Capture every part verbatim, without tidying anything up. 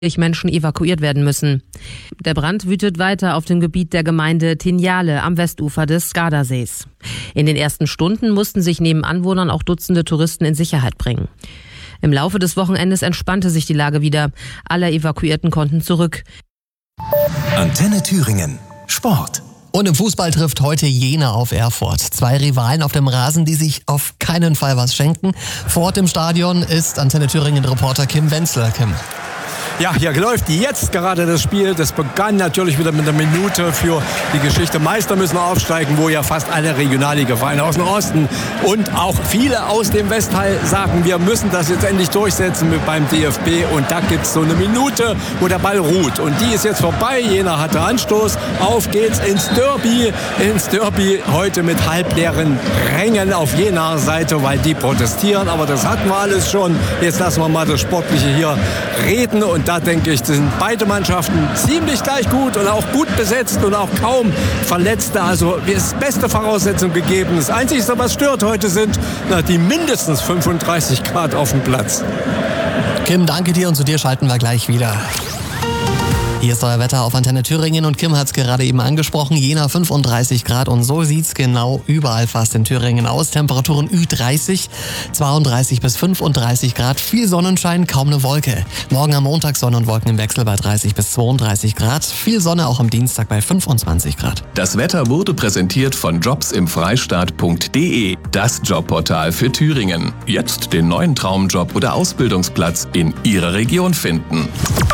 Menschen evakuiert werden müssen. Der Brand wütet weiter auf dem Gebiet der Gemeinde Tinjale am Westufer des Gardasees. In den ersten Stunden mussten sich neben Anwohnern auch Dutzende Touristen in Sicherheit bringen. Im Laufe des Wochenendes entspannte sich die Lage wieder. Alle Evakuierten konnten zurück. Antenne Thüringen. Sport. Und im Fußball trifft heute Jena auf Erfurt. Zwei Rivalen auf dem Rasen, die sich auf keinen Fall was schenken. Vor Ort im Stadion ist Antenne Thüringen-Reporter Kim Wenzel. Kim. Ja, hier läuft jetzt gerade das Spiel. Das begann natürlich wieder mit einer Minute für die Geschichte. Meister müssen aufsteigen, wo ja fast alle Regionalliga-Vereine aus dem Osten und auch viele aus dem Westteil sagen, wir müssen das jetzt endlich durchsetzen mit beim D F B. Und da gibt es so eine Minute, wo der Ball ruht. Und die ist jetzt vorbei. Jena hatte Anstoß. Auf geht's ins Derby. Ins Derby heute mit halbleeren Rängen auf Jenaer Seite, weil die protestieren. Aber das hatten wir alles schon. Jetzt lassen wir mal das Sportliche hier reden. Und da denke ich, sind beide Mannschaften ziemlich gleich gut und auch gut besetzt und auch kaum Verletzte. Also ist beste Voraussetzung gegeben. Das Einzige, was stört heute, sind na, die mindestens fünfunddreißig Grad auf dem Platz. Kim, danke dir und zu dir schalten wir gleich wieder. Hier ist euer Wetter auf Antenne Thüringen und Kim hat es gerade eben angesprochen. Jena fünfunddreißig Grad und so sieht's genau überall fast in Thüringen aus. Temperaturen Ü dreißig, zweiunddreißig bis fünfunddreißig Grad, viel Sonnenschein, kaum eine Wolke. Morgen am Montag Sonne und Wolken im Wechsel bei dreißig bis zweiunddreißig Grad, viel Sonne auch am Dienstag bei fünfundzwanzig Grad. Das Wetter wurde präsentiert von jobs im freistaat punkt de, das Jobportal für Thüringen. Jetzt den neuen Traumjob oder Ausbildungsplatz in Ihrer Region finden.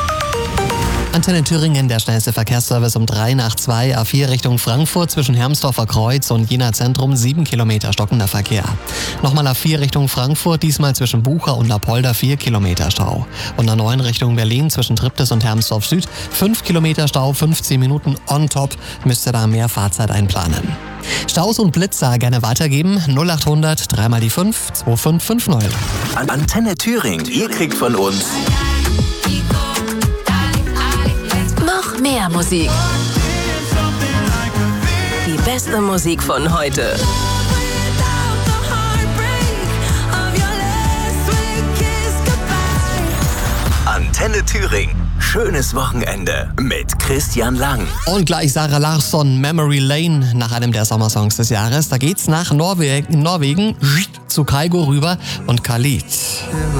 Antenne Thüringen, der schnellste Verkehrsservice um drei nach zwei, A vier Richtung Frankfurt zwischen Hermsdorfer Kreuz und Jena Zentrum, sieben Kilometer stockender Verkehr. Nochmal A vier Richtung Frankfurt, diesmal zwischen Bucha und Apolda, vier Kilometer Stau. Und A neun Richtung Berlin zwischen Triptis und Hermsdorf Süd, fünf Kilometer Stau, fünfzehn Minuten on top, müsst ihr da mehr Fahrzeit einplanen. Staus und Blitzer gerne weitergeben, null acht hundert, dreimal die fünf, zwei fünf fünf null. Antenne Thüringen, ihr kriegt von uns noch mehr Musik. Die beste Musik von heute. Antenne Thüringen. Schönes Wochenende mit Christian Lang. Und gleich Sarah Larsson, Memory Lane, nach einem der Sommersongs des Jahres. Da geht's nach Norwegen, Norwegen zu Kygo rüber und Khalid.